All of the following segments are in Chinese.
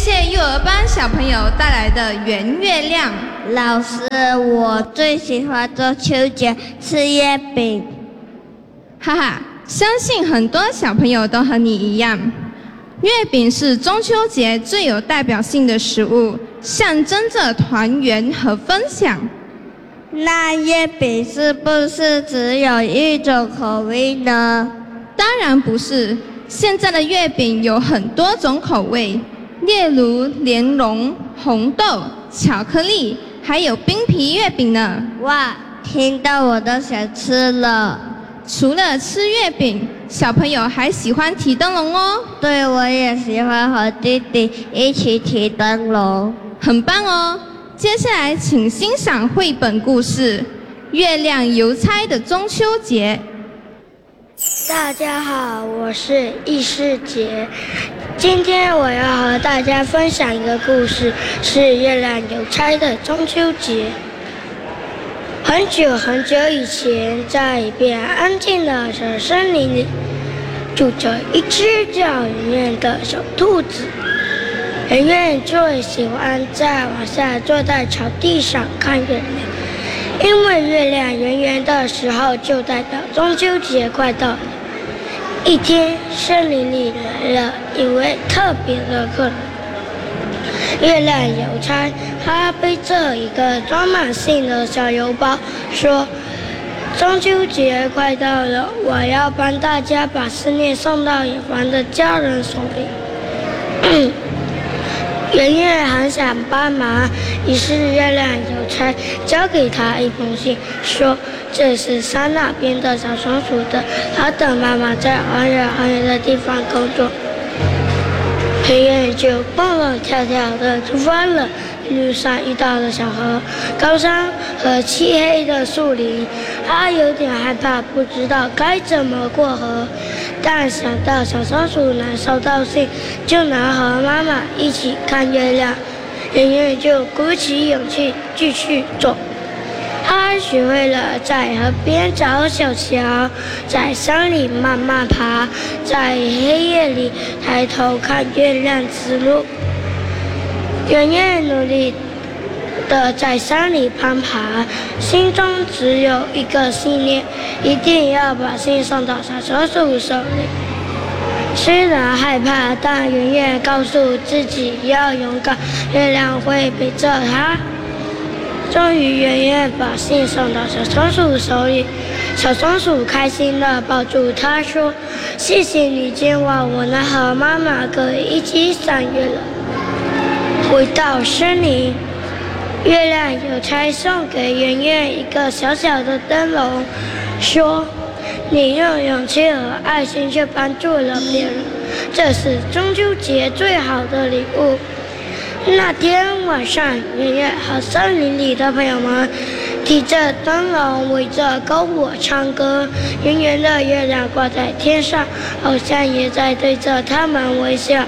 谢幼儿班小朋友带来的圆月亮。 老师，我最喜欢中秋节吃月饼。 哈哈，相信很多小朋友都和你一样，月饼是中秋节最有代表性的食物，象征着团圆和分享。 那月饼是不是只有一种口味呢？ 当然不是，现在的月饼有很多种口味，例如莲蓉、红豆、巧克力，还有冰皮月饼呢。 哇，听到我都想吃了。 除了吃月饼，小朋友还喜欢提灯笼哦。 对，我也喜欢和弟弟一起提灯笼， 很棒哦。接下来请欣赏绘本故事《月亮邮差的中秋节》。 大家好，我是易世杰。今天我要和大家分享一个故事，是月亮邮差的中秋节。很久很久以前，在一片安静的小森林里，住着一只叫圆圆的小兔子。圆圆最喜欢在晚上坐在草地上看月亮，因为月亮圆圆的时候，就代表中秋节快到了。一天，森林里来了一位特别的客人。月亮邮差，他背着一个装满信的小邮包，说：“中秋节快到了，我要帮大家把思念送到远方的家人手里。”圆圆很想帮忙，于是月亮邮差交给他一封信，说：“这是山那边的小松鼠的，它的妈妈在很远很远的地方工作。”圆圆就蹦蹦跳跳的出发了。路上遇到了小河、高山和漆黑的树林，他有点害怕，不知道该怎么过河。但想到小松鼠能收到信，就能和妈妈一起看月亮，圆圆就鼓起勇气继续走。他学会了在河边找小桥，在山里慢慢爬，在黑夜里抬头看月亮指路。圆圆努力地在山里攀爬，心中只有一个信念，一定要把信送到小松鼠手里。虽然害怕，但圆圆告诉自己要勇敢，月亮会陪着她。终于，圆圆把信送到小松鼠手里，小松鼠开心地抱住她说：“谢谢你，今晚我能和妈妈可以一起赏月了。”回到森林，月亮邮差送给圆圆一个小小的灯笼，说：“你用勇气和爱心去帮助了别人，这是中秋节最好的礼物。”那天晚上，圆圆和森林里的朋友们提着灯笼围着篝火唱歌，圆圆的月亮挂在天上，好像也在对着他们微笑。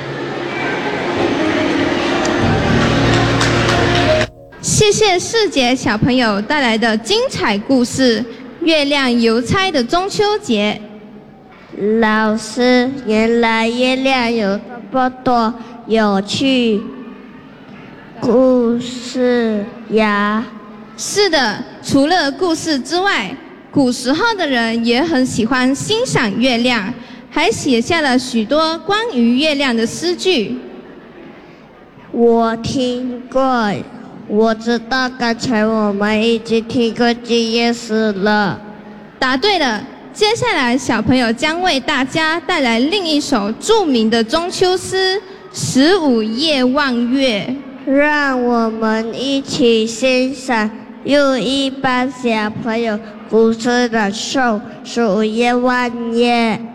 谢谢世杰小朋友带来的精彩故事《月亮邮差的中秋节》。 老师，原来月亮有这么多有趣故事呀！ 是的，除了故事之外，古时候的人也很喜欢欣赏月亮，还写下了许多关于月亮的诗句。 我听过，我知道，刚才我们已经听过这件事了。 答对了，接下来小朋友将为大家带来另一首著名的中秋诗《15夜望月》。 让我们一起欣赏又一班小朋友故事的《15夜望月》。